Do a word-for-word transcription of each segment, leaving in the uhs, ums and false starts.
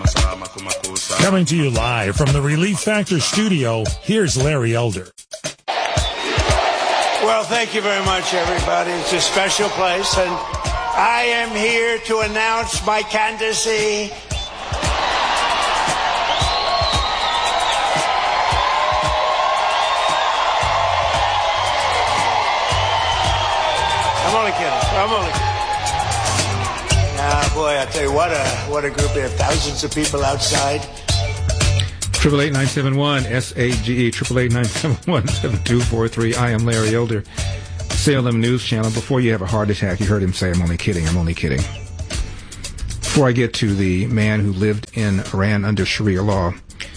Coming to you live from the Relief Factor studio, here's Larry Elder. Well, thank you very much, everybody. It's a special place, and I am here to announce my candidacy. I'm only kidding. I'm only kidding. Ah, boy, I tell you what a what a group. There are thousands of people outside. Triple eight nine seven one S A G E. Triple eight nine seven one seven two four three. I am Larry Elder. Salem News Channel. Before you have a heart attack, you heard him say, "I'm only kidding. I'm only kidding." Before I get to the man who lived in Iran under Sharia law,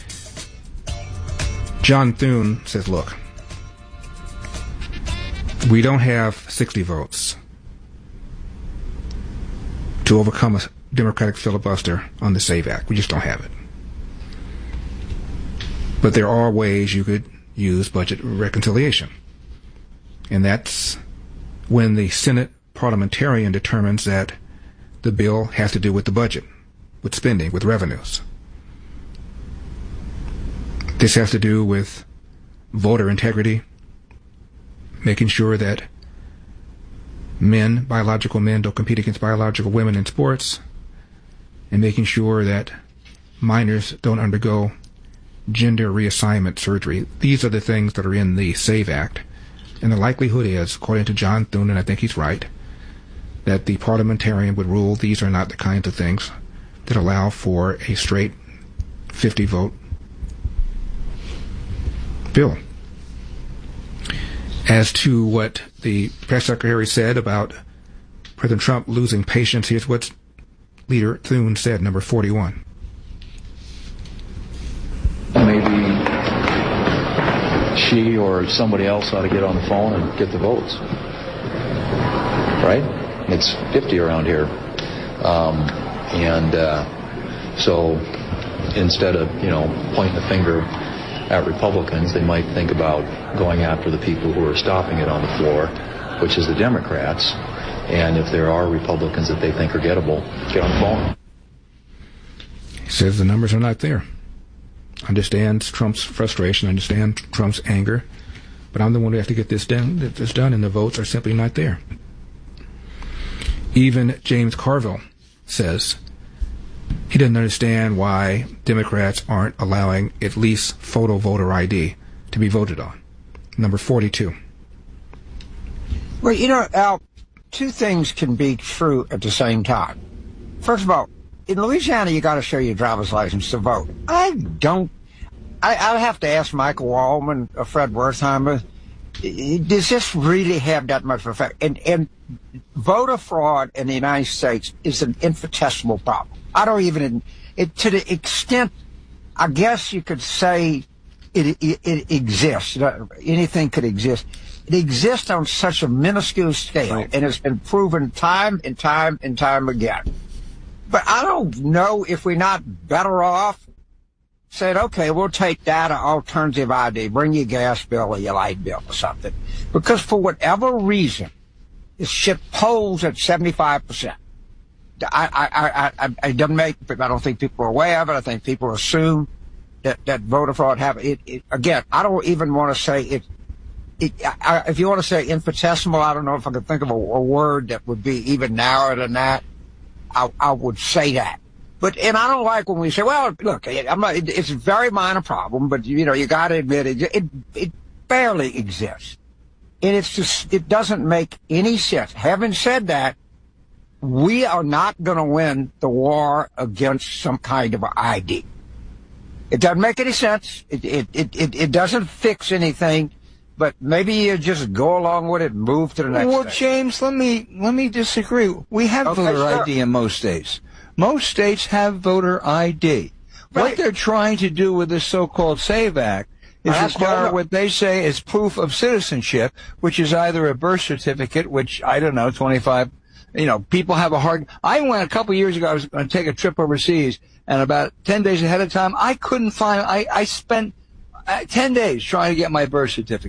John Thune says, "Look, we don't have sixty votes to overcome a Democratic filibuster on the SAVE Act. We just don't have it. But there are ways you could use budget reconciliation. And that's when the Senate parliamentarian determines that the bill has to do with the budget, with spending, with revenues. This has to do with voter integrity, making sure that men, biological men, don't compete against biological women in sports, and making sure that minors don't undergo gender reassignment surgery. These are the things that are in the SAVE Act. And the likelihood is, according to John Thune, and I think he's right, that the parliamentarian would rule these are not the kinds of things that allow for a straight fifty-vote bill. As to what the press secretary said about President Trump losing patience, here's what Leader Thune said, number forty-one. Maybe she or somebody else ought to get on the phone and get the votes. Right? It's fifty around here. Um, and uh, so instead of, you know, pointing the finger at Republicans, they might think about going after the people who are stopping it on the floor, which is the Democrats. And if there are Republicans that they think are gettable, get on the phone. He says the numbers are not there. Understands Trump's frustration, understands Trump's anger, but I'm the one who has to get this done, get this done, and the votes are simply not there. Even James Carville says he doesn't understand why Democrats aren't allowing at least photo voter I D to be voted on. Number forty-two. Well, you know, Al, two things can be true at the same time. First of all, in Louisiana, you got to show your driver's license to vote. I don't. I, I have to ask Michael Wallman or Fred Wertheimer, does this really have that much effect? And, and voter fraud in the United States is an infinitesimal problem. I don't even, it, to the extent, I guess you could say it, it, it exists. Anything could exist. It exists on such a minuscule scale, right, and it's been proven time and time and time again. But I don't know if we're not better off saying, okay, we'll take that alternative I D, bring your gas bill or your light bill or something. Because for whatever reason, this shit polls at seventy-five percent. I, I, I, I, it doesn't make, I don't think people are aware of it. I think people assume that, that voter fraud happens. It, it, again, I don't even want to say it, it I, if you want to say infinitesimal, I don't know if I could think of a, a word that would be even narrower than that. I, I would say that. But, and I don't like when we say, well, look, I'm not, it, it's a very minor problem, but, you know, you got to admit it, it, it barely exists. And it's just, it doesn't make any sense. Having said that, we are not going to win the war against some kind of I D. It doesn't make any sense. It, it, it, it, it doesn't fix anything. But maybe you just go along with it and move to the next Well, stage. James, let me let me disagree. We have Okay, voter sure. I D in most states. Most states have voter I D. Right. What they're trying to do with this so-called SAVE Act is That's require going on. what they say is proof of citizenship, which is either a birth certificate, which, I don't know, twenty-five, you know, people have a hard... I went a couple of years ago, I was going to take a trip overseas, and about ten days ahead of time, I couldn't find... I, I spent uh, ten days trying to get my birth certificate.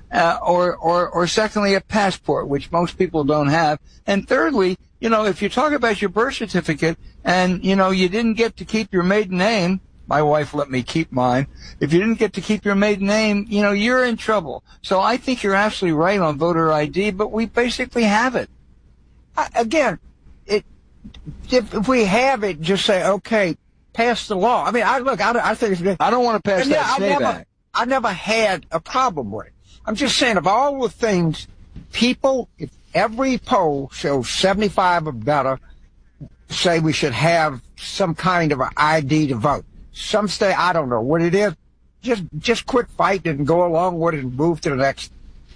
uh, or, or, or secondly, a passport, which most people don't have. And thirdly, you know, if you talk about your birth certificate and, you know, you didn't get to keep your maiden name, my wife let me keep mine. If you didn't get to keep your maiden name, you know, you're in trouble. So I think you're absolutely right on voter I D, but we basically have it. I, again, it, if, if we have it, just say, okay, pass the law. I mean, I look, I, I think it's, I don't want to pass yeah, that SNAPE Act. I never had a problem with it. I'm just saying, of all the things, people, if every poll shows seventy-five or better, say we should have some kind of an I D to vote. Some say, I don't know what it is. Just just quit fighting and go along with it and move to the next.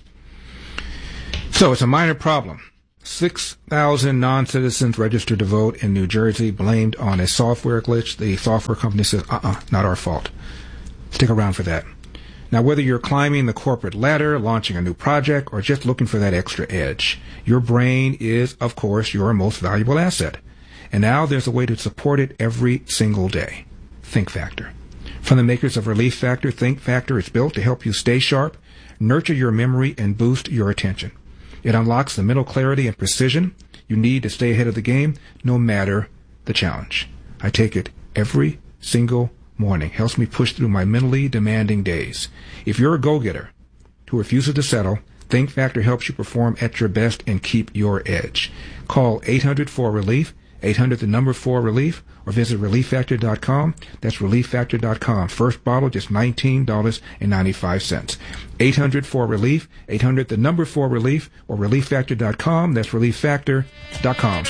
So it's a minor problem. six thousand non-citizens registered to vote in New Jersey, blamed on a software glitch. The software company says, uh-uh, not our fault. Stick around for that. Now, whether you're climbing the corporate ladder, launching a new project, or just looking for that extra edge, your brain is, of course, your most valuable asset. And now there's a way to support it every single day. Think Factor. From the makers of Relief Factor, Think Factor is built to help you stay sharp, nurture your memory, and boost your attention. It unlocks the mental clarity and precision you need to stay ahead of the game, no matter the challenge. I take it every single morning. Helps me push through my mentally demanding days. If you're a go-getter who refuses to settle, Think Factor helps you perform at your best and keep your edge. Call eight hundred four relief, eight hundred the number four relief, or visit relief factor dot com. That's relief factor dot com. First bottle, just nineteen dollars and ninety-five cents. eight hundred four relief, eight hundred the number four relief, or relief factor dot com. That's relief factor dot com.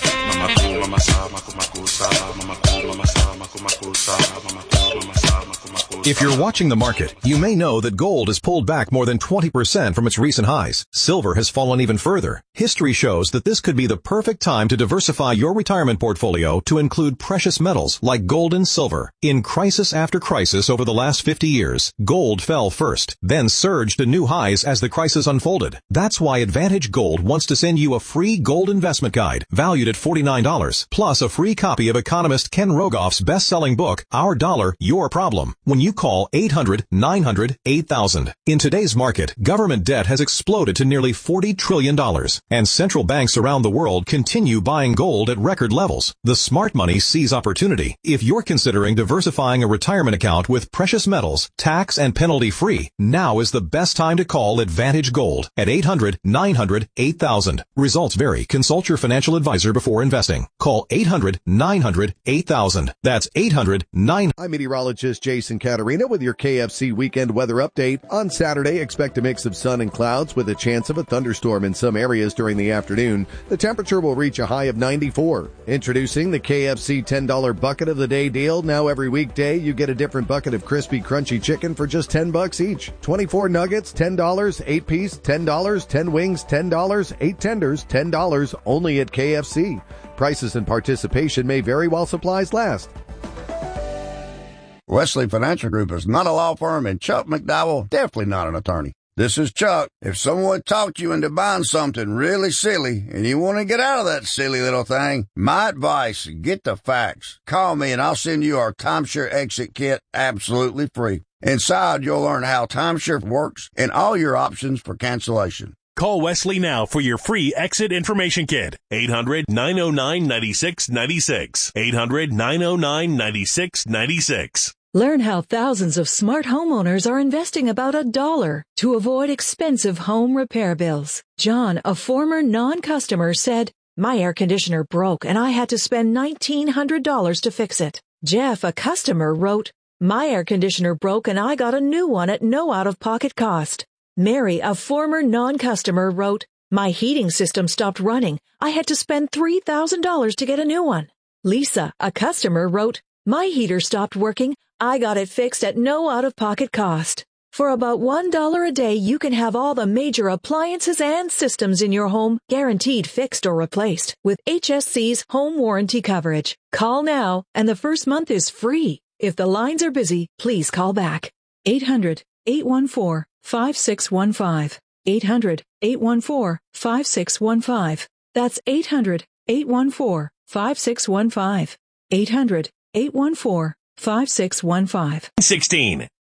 If you're watching the market, you may know that gold has pulled back more than twenty percent from its recent highs. Silver has fallen even further. History shows that this could be the perfect time to diversify your retirement portfolio to include precious metals like gold and silver. In crisis after crisis over the last fifty years, gold fell first, then surged to new highs as the crisis unfolded. That's why Advantage Gold wants to send you a free gold investment guide valued at forty-nine dollars, plus a free copy of economist Ken Rogoff's best-selling book, Our Dollar, Your Problem, when you call eight hundred nine hundred eight thousand. In today's market, government debt has exploded to nearly forty trillion dollars, and central banks around the world continue buying gold at record levels. The smart money sees opportunity. If you're considering diversifying a retirement account with precious metals, tax and penalty-free, now is the best time to call Advantage Gold at eight hundred nine hundred eight thousand. Results vary. Consult your financial advisor before investing. Call eight hundred nine hundred eight thousand. That's eight hundred nine hundred. I'm meteorologist Jason Caterina with your K F C weekend weather update. On Saturday, expect a mix of sun and clouds with a chance of a thunderstorm in some areas during the afternoon. The temperature will reach a high of ninety-four. Introducing the K F C ten dollar bucket of the day deal. Now every weekday, you get a different bucket of crispy, crunchy chicken for just ten bucks each. twenty-four nuggets, ten dollars, eight piece, ten dollars, ten wings, ten dollars, eight tenders, ten dollars, only at K F C. Prices and participation may vary while supplies last. Wesley Financial Group is not a law firm, and Chuck McDowell definitely not an attorney. This is Chuck. If someone talked you into buying something really silly and you want to get out of that silly little thing, my advice, get the facts. Call me and I'll send you our timeshare exit kit absolutely free. Inside, you'll learn how timeshare works and all your options for cancellation. Call Wesley now for your free exit information kit. eight hundred nine oh nine nine six nine six. eight hundred nine oh nine nine six nine six. Learn how thousands of smart homeowners are investing about a dollar to avoid expensive home repair bills. John, a former non-customer, said, "My air conditioner broke and I had to spend nineteen hundred dollars to fix it." Jeff, a customer, wrote, "My air conditioner broke and I got a new one at no out-of-pocket cost." Mary, a former non-customer, wrote, "My heating system stopped running. I had to spend three thousand dollars to get a new one." Lisa, a customer, wrote, "My heater stopped working. I got it fixed at no out-of-pocket cost." For about one dollar a day, you can have all the major appliances and systems in your home guaranteed fixed or replaced with H S C's home warranty coverage. Call now, and the first month is free. If the lines are busy, please call back. eight hundred eight one four five six one five. eight hundred eight one four five six one five. That's eight hundred eight one four five six one five. eight hundred eight one four five six one five. sixteen.